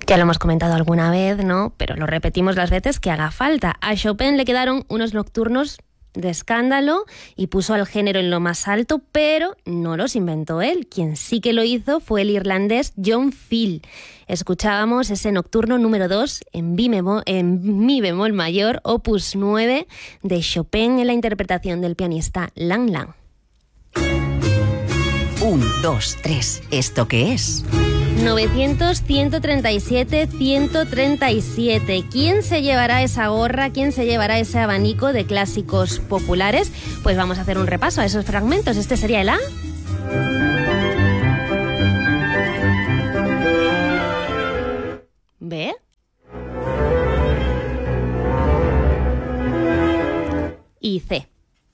Ya lo hemos comentado alguna vez, ¿no? Pero lo repetimos las veces que haga falta. A Chopin le quedaron unos nocturnos de escándalo y puso al género en lo más alto, pero no los inventó él. Quien sí que lo hizo fue el irlandés John Field. Escuchábamos ese nocturno número 2 en mi bemol mayor, opus 9 de Chopin en la interpretación del pianista Lang Lang. 1, 2, 3. ¿Esto qué es? 900, 137, 137. ¿Quién se llevará esa gorra? ¿Quién se llevará ese abanico de clásicos populares? Pues vamos a hacer un repaso a esos fragmentos. Este sería el A. B. Y C.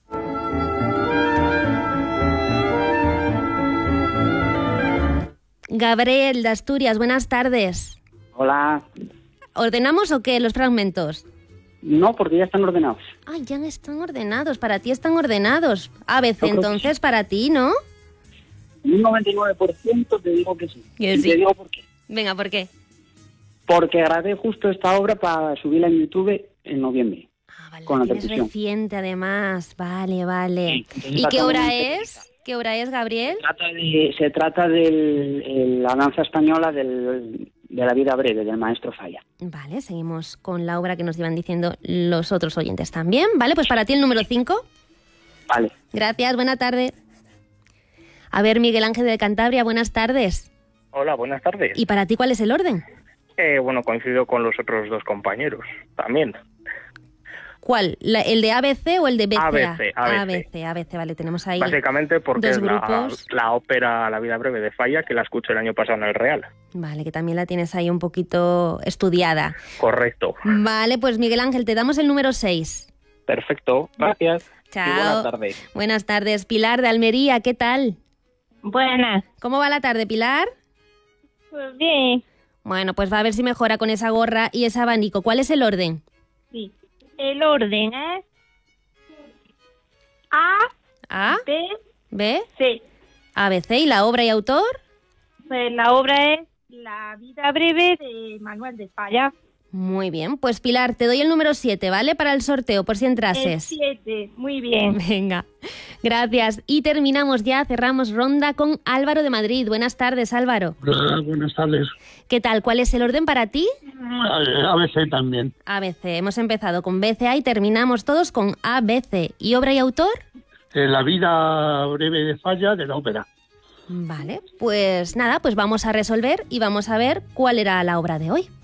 Gabriel de Asturias, buenas tardes. Hola. ¿Ordenamos o qué los fragmentos? No, porque ya están ordenados. Ay, ya están ordenados. Para ti están ordenados. ABC, entonces, para ti, ¿no? Un 99% te digo que sí. Que y sí. te digo por qué. Venga, ¿por qué? Porque grabé justo esta obra para subirla en YouTube en noviembre. Ah, vale, con la tienes percusión. reciente además. Vale, vale. Sí, ¿Y qué obra es? ¿Qué obra es, Gabriel? Se trata de la danza española de la vida breve, del maestro Falla. Vale, seguimos con la obra que nos iban diciendo los otros oyentes también. Vale, pues para ti el número 5. Vale. Gracias, buena tarde. A ver, Miguel Ángel de Cantabria, buenas tardes. Hola, buenas tardes. ¿Y para ti cuál es el orden? Bueno, coincido con los otros dos compañeros también. ¿Cuál? ¿El de ABC o el de BCA? ABC. Vale, tenemos ahí Básicamente porque dos es grupos. la ópera La vida breve de Falla, que la escuché el año pasado en el Real. Vale, que también la tienes ahí un poquito estudiada. Correcto. Vale, pues Miguel Ángel, te damos el número 6. Perfecto, gracias. Chao. Y buenas tardes. Buenas tardes. Pilar de Almería, ¿qué tal? Buenas. ¿Cómo va la tarde, Pilar? Pues bien. Bueno, pues va a ver si mejora con esa gorra y ese abanico. ¿Cuál es el orden? Sí. El orden es A, B, B, C. ABC. ¿Y la obra y autor? Pues la obra es La vida breve de Manuel de Falla. Muy bien. Pues Pilar, te doy el número 7, ¿vale? Para el sorteo, por si El entrases. 7, muy bien. Venga, gracias. Y terminamos ya, cerramos ronda con Álvaro de Madrid. Buenas tardes, Álvaro. Buenas tardes. ¿Qué tal? ¿Cuál es el orden para ti? ABC también. ABC. Hemos empezado con BCA y terminamos todos con ABC. ¿Y obra y autor? La vida breve de Falla de la ópera. Vale, pues nada, pues vamos a resolver y vamos a ver cuál era la obra de hoy.